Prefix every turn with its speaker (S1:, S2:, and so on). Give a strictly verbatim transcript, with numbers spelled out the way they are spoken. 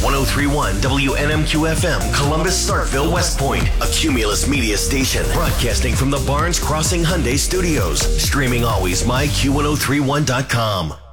S1: oh three point one W N M Q F M, Columbus, Starkville, West Point, a Cumulus media station, broadcasting from the Barnes Crossing Hyundai Studios. Streaming always, my Q ten thirty-one dot com.